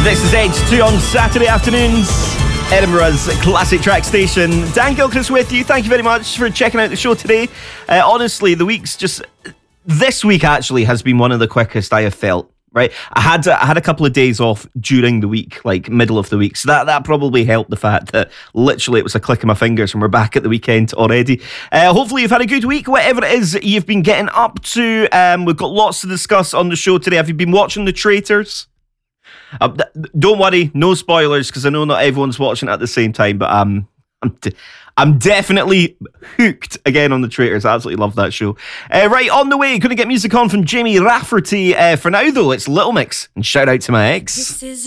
This is H2 on Saturday afternoons, Edinburgh's classic track station. Dan Gilchrist with you. Thank you very much for checking out the show today. Honestly, this week actually has been one of the quickest I have felt. Right, I had a couple of days off during the week, like middle of the week, so that probably helped the fact that literally it was a click of my fingers and we're back at the weekend already. Hopefully you've had a good week, whatever it is you've been getting up to. We've got lots to discuss on the show today. Have you been watching The Traitors? Don't worry, no spoilers, because I know not everyone's watching at the same time, but I'm definitely hooked again on The Traitors. I absolutely love that show. Right, on the way, going to get music on from Jamie Rafferty. For now, though, it's Little Mix, and shout out to my ex.